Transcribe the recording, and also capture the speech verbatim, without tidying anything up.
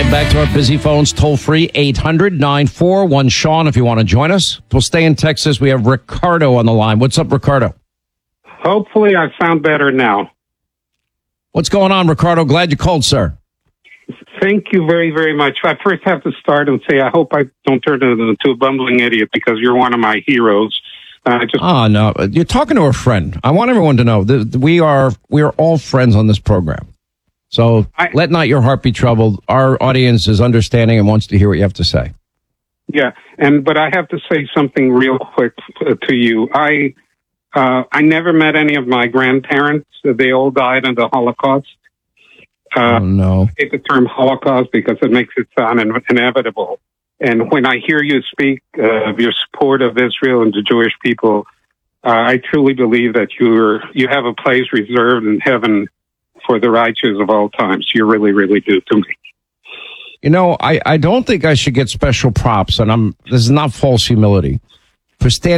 right, back to our busy phones, toll-free, eight hundred nine four one Sean if you want to join us. We'll stay in Texas. We have Ricardo on the line. What's up, Ricardo? Hopefully I sound better now. What's going on, Ricardo? Glad you called, sir. Thank you very, very much. I first have to start and say I hope I don't turn into a bumbling idiot because you're one of my heroes. Uh, just Oh, no. You're talking to a friend. I want everyone to know that we are we are all friends on this program. So I, let not your heart be troubled. Our audience is understanding and wants to hear what you have to say. Yeah, and but I have to say something real quick uh, to you. I uh, I never met any of my grandparents. They all died in the Holocaust. Uh, oh, no. I hate the term Holocaust because it makes it sound in- inevitable. And when I hear you speak uh, of your support of Israel and the Jewish people, uh, I truly believe that you're you have a place reserved in heaven for the righteous of all times. You really, really do to me. You know, I, I don't think I should get special props, and I'm this is not false humility, for standing